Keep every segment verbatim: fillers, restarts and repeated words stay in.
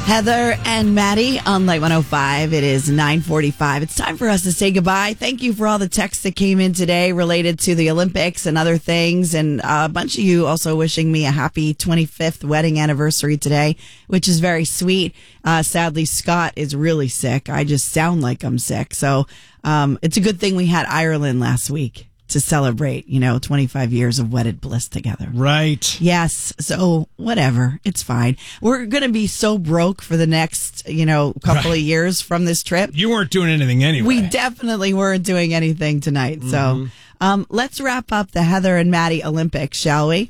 Heather and Maddie on Light one oh five. It is nine forty-five. It's time for us to say goodbye. Thank you for all the texts that came in today related to the Olympics and other things. And a bunch of you also wishing me a happy twenty-fifth wedding anniversary today, which is very sweet. Uh, sadly, Scott is really sick. I just sound like I'm sick. So um, it's a good thing we had Ireland last week to celebrate, you know, twenty-five years of wedded bliss together. Right. Yes. So whatever. It's fine. We're going to be so broke for the next, you know, couple right. of years from this trip. You weren't doing anything anyway. We definitely weren't doing anything tonight. Mm-hmm. So um, let's wrap up the Heather and Maddie Olympics, shall we?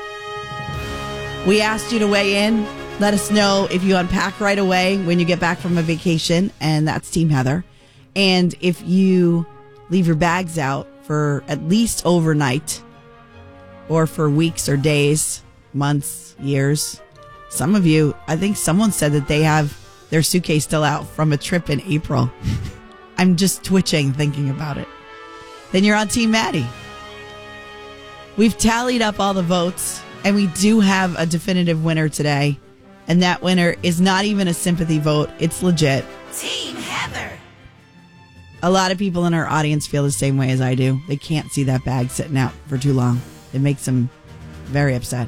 We asked you to weigh in. Let us know if you unpack right away when you get back from a vacation, and that's Team Heather. And if you leave your bags out for at least overnight or for weeks or days, months, years. Some of you, I think someone said that they have their suitcase still out from a trip in April. I'm just twitching thinking about it. Then you're on Team Maddie. We've tallied up all the votes, and we do have a definitive winner today. And that winner is not even a sympathy vote. It's legit. Team Heather. A lot of people in our audience feel the same way as I do. They can't see that bag sitting out for too long. It makes them very upset.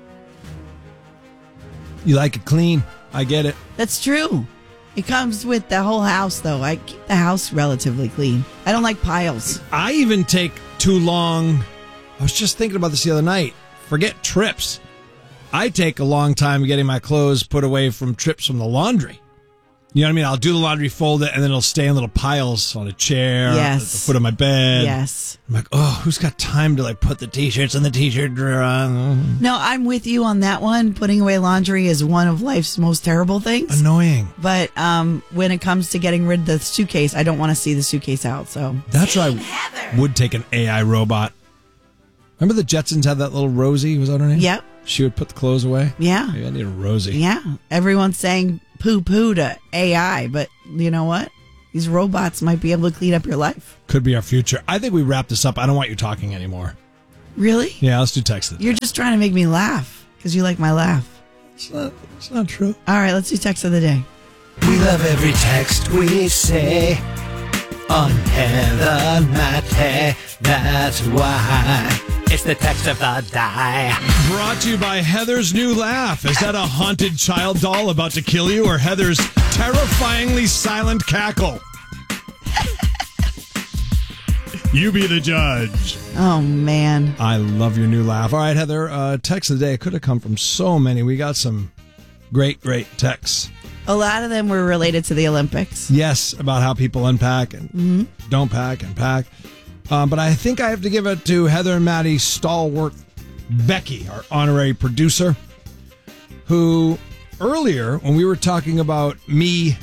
You like it clean. I get it. That's true. It comes with the whole house, though. I keep the house relatively clean. I don't like piles. I even take too long. I was just thinking about this the other night. Forget trips. I take a long time getting my clothes put away from trips from the laundry. You know what I mean? I'll do the laundry, fold it, and then it'll stay in little piles on a chair, yes. at the foot of my bed. Yes. I'm like, oh, who's got time to like put the t-shirts in the t-shirt drawer on? No, I'm with you on that one. Putting away laundry is one of life's most terrible things. Annoying. But um, when it comes to getting rid of the suitcase, I don't want to see the suitcase out. So that's why I would take an A I robot. Remember the Jetsons had that little Rosie? Was that her name? Yep. She would put the clothes away? Yeah. Maybe I need a Rosie. Yeah. Everyone's saying poo-poo to A I, but you know what? These robots might be able to clean up your life. Could be our future. I think we wrap this up. I don't want you talking anymore. Really? Yeah, let's do text of the day. You're just trying to make me laugh because you like my laugh. It's not, it's not true. All right, let's do text of the day. We love every text we say on Heather Matte. That's why it's the text of the day. Brought to you by Heather's new laugh. Is that a haunted child doll about to kill you, or Heather's terrifyingly silent cackle? You be the judge. Oh, man. I love your new laugh. All right, Heather, uh, text of the day. It could have come from so many. We got some great, great texts. A lot of them were related to the Olympics. Yes, about how people unpack and mm-hmm. don't pack and pack. Um, but I think I have to give it to Heather and Maddie stalwart Becky, our honorary producer, who earlier, when we were talking about me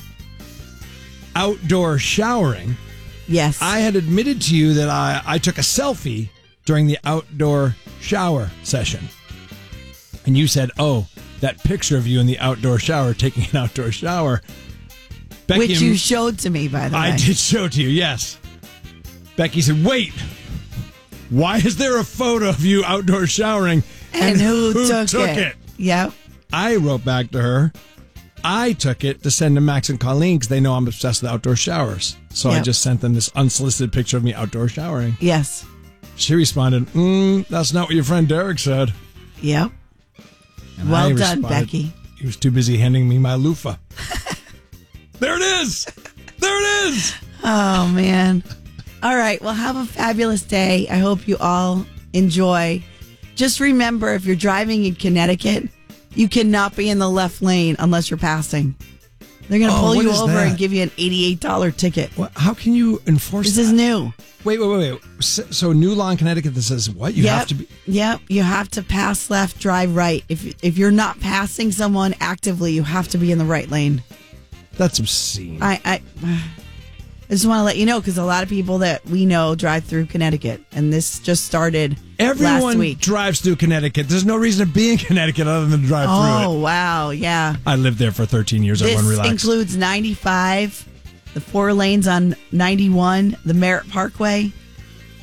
outdoor showering, yes, I had admitted to you that I, I took a selfie during the outdoor shower session. And you said, oh, that picture of you in the outdoor shower, taking an outdoor shower. Becky Which you showed to me, by the way. I did show to you, yes. Becky said, wait, why is there a photo of you outdoor showering? And, and who, who took, took it? it? Yep. I wrote back to her. I took it to send to Max and Colleen because they know I'm obsessed with outdoor showers. So yep. I just sent them this unsolicited picture of me outdoor showering. Yes. She responded, mm, that's not what your friend Derek said. Yep. And well done, Becky. He was too busy handing me my loofah. There it is. There it is. Oh, man. All right. Well, have a fabulous day. I hope you all enjoy. Just remember, if you're driving in Connecticut, you cannot be in the left lane unless you're passing. They're going to oh, pull you over that? and give you an eighty-eight dollars ticket. What? How can you enforce this that? This is new. Wait, wait, wait, wait. So, so new law in Connecticut that says what? You yep. have to be... Yep. You have to pass left, drive right. If if you're not passing someone actively, you have to be in the right lane. That's obscene. I... I I just want to let you know because a lot of people that we know drive through Connecticut, and this just started Everyone last week. drives through Connecticut. There's no reason to be in Connecticut other than to drive oh, through it. Oh, wow, yeah. I lived there for thirteen years. This Everyone relax. includes ninety-five, the four lanes on ninety-one, the Merritt Parkway.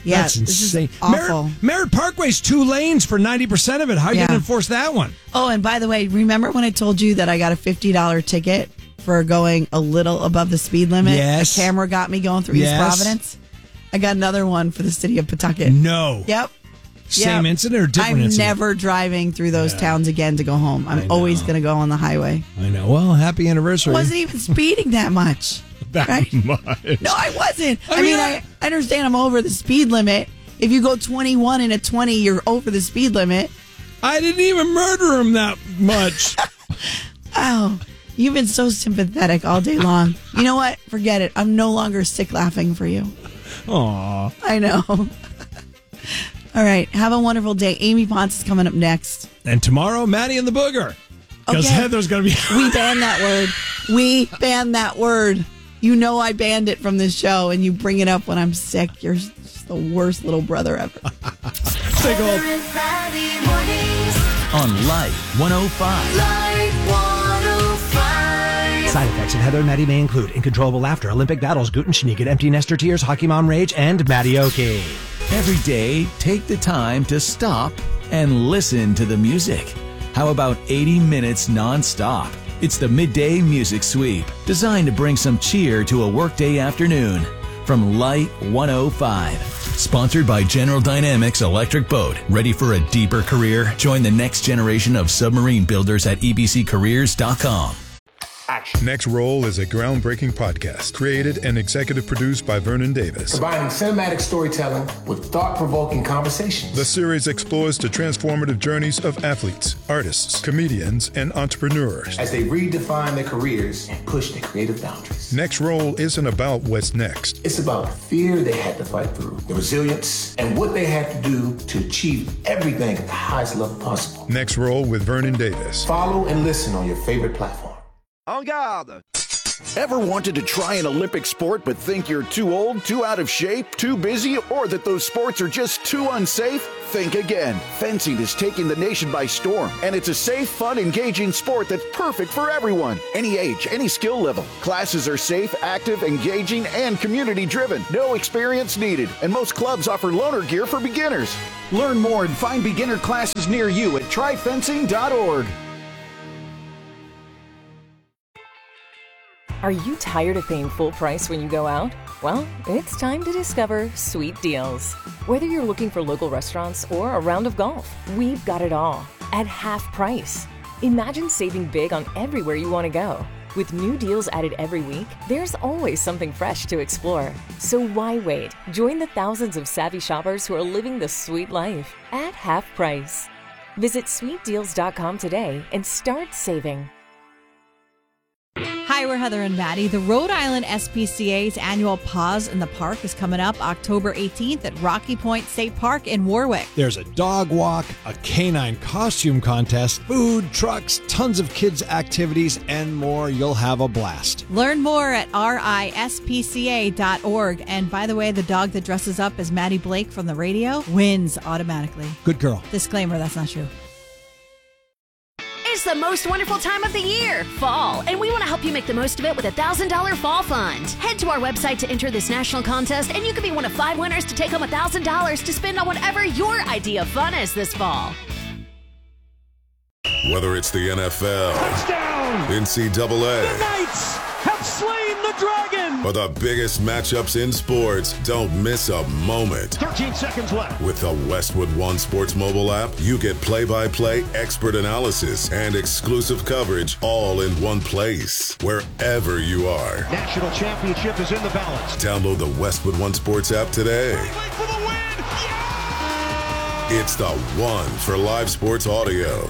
Yeah, That's this insane. is awful. Merritt, Merritt Parkway's two lanes for ninety percent of it. How are you Yeah. going to enforce that one? Oh, and by the way, remember when I told you that I got a fifty dollars ticket for going a little above the speed limit? Yes. A camera got me going through Yes. East Providence. I got another one for the city of Pawtucket. No. Yep. Same Yep. incident or different I'm incident? never driving through those Yeah. towns again to go home. I'm always going to go on the highway. I know. Well, happy anniversary. I wasn't even speeding that much. that right? much. No, I wasn't. I I, mean, mean, I- I, I understand I'm over the speed limit. If you go twenty-one and a twenty, you're over the speed limit. I didn't even murder him that much. Oh, you've been so sympathetic all day long. You know what? Forget it. I'm no longer sick laughing for you. Aw. I know. All right. Have a wonderful day. Amy Ponce is coming up next. And tomorrow, Maddie and the Booger. Because Okay. Heather's going to be... We banned that word. We banned that word. You know I banned it from this show, and you bring it up when I'm sick. You're just the worst little brother ever. Big old... On Light one oh five. Side effects of Heather and Maddie may include uncontrollable laughter, Olympic battles, Guten Schnieket, empty nester tears, hockey mom rage, and Maddie-oki. Every day, take the time to stop and listen to the music. How about eighty minutes non-stop? It's the Midday Music Sweep, designed to bring some cheer to a workday afternoon. From Light one oh five. Sponsored by General Dynamics Electric Boat. Ready for a deeper career? Join the next generation of submarine builders at e b c careers dot com. Next Roll is a groundbreaking podcast created and executive produced by Vernon Davis. Combining cinematic storytelling with thought-provoking conversations. The series explores the transformative journeys of athletes, artists, comedians, and entrepreneurs. As they redefine their careers and push their creative boundaries. Next Roll isn't about what's next. It's about the fear they had to fight through, the resilience, and what they had to do to achieve everything at the highest level possible. Next Roll with Vernon Davis. Follow and listen on your favorite platform. En garde! Ever wanted to try an Olympic sport but think you're too old, too out of shape, too busy, or that those sports are just too unsafe? Think again. Fencing is taking the nation by storm, and it's a safe, fun, engaging sport that's perfect for everyone. Any age, any skill level. Classes are safe, active, engaging, and community-driven. No experience needed, and most clubs offer loaner gear for beginners. Learn more and find beginner classes near you at try fencing dot org. Are you tired of paying full price when you go out? Well, it's time to discover Sweet Deals. Whether you're looking for local restaurants or a round of golf, we've got it all at half price. Imagine saving big on everywhere you want to go. With new deals added every week, there's always something fresh to explore. So why wait? Join the thousands of savvy shoppers who are living the sweet life at half price. Visit sweet deals dot com today and start saving. Hi, we're Heather and Maddie. The Rhode Island S P C A's annual Paws in the Park is coming up October eighteenth at Rocky Point State Park in Warwick. There's a dog walk, a canine costume contest, food, trucks, tons of kids' activities, and more. You'll have a blast. Learn more at R I S P C A dot org. And by the way, the dog that dresses up as Maddie Blake from the radio wins automatically. Good girl. Disclaimer, that's not true. It's the most wonderful time of the year, fall, and we want to help you make the most of it with a one thousand dollars Fall Fund. Head to our website to enter this national contest, and you could be one of five winners to take home one thousand dollars to spend on whatever your idea of fun is this fall. Whether it's the N F L, touchdown, N C double A, the Knights have slain the dragon, or the biggest matchups in sports, don't miss a moment. thirteen seconds left. With the Westwood One Sports mobile app, you get play-by-play, expert analysis, and exclusive coverage all in one place, wherever you are. National championship is in the balance. Download the Westwood One Sports app today. For the win. Yeah! It's the one for live sports audio.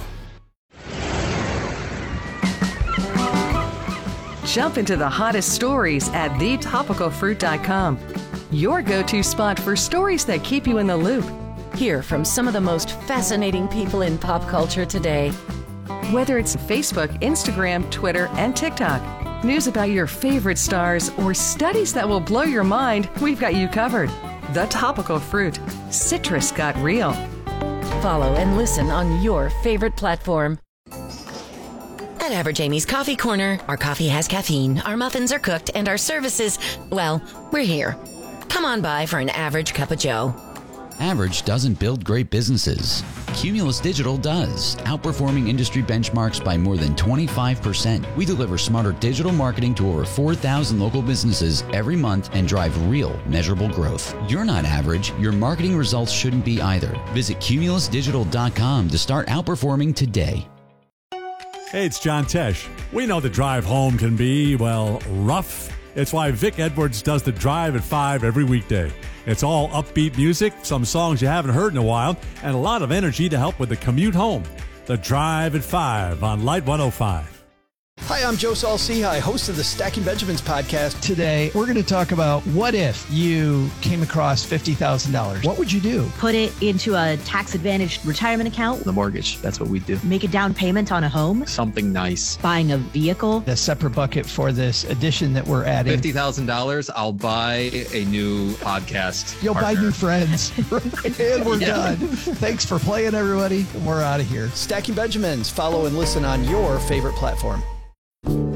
Jump into the hottest stories at the topical fruit dot com. Your go-to spot for stories that keep you in the loop. Hear from some of the most fascinating people in pop culture today. Whether it's Facebook, Instagram, Twitter, and TikTok, news about your favorite stars, or studies that will blow your mind, we've got you covered. The Topical Fruit. Citrus got real. Follow and listen on your favorite platform. At Average Amy's Coffee Corner, our coffee has caffeine, our muffins are cooked, and our services, well, we're here. Come on by for an average cup of joe. Average doesn't build great businesses. Cumulus Digital does, outperforming industry benchmarks by more than twenty-five percent. We deliver smarter digital marketing to over four thousand local businesses every month and drive real, measurable growth. You're not average. Your marketing results shouldn't be either. Visit cumulus digital dot com to start outperforming today. Hey, it's John Tesh. We know the drive home can be, well, rough. It's why Vic Edwards does the Drive at five every weekday. It's all upbeat music, some songs you haven't heard in a while, and a lot of energy to help with the commute home. The Drive at five on Light one oh five. Hi, I'm Joe Saul-Sehy, host of the Stacking Benjamins podcast. Today, we're going to talk about what if you came across fifty thousand dollars. What would you do? Put it into a tax-advantaged retirement account. The mortgage, that's what we do. Make a down payment on a home. Something nice. Buying a vehicle. A separate bucket for this addition that we're adding. fifty thousand dollars, I'll buy a new podcast You'll partner. buy new friends. And we're Yeah. done. Thanks for playing, everybody. We're out of here. Stacking Benjamins. Follow and listen on your favorite platform.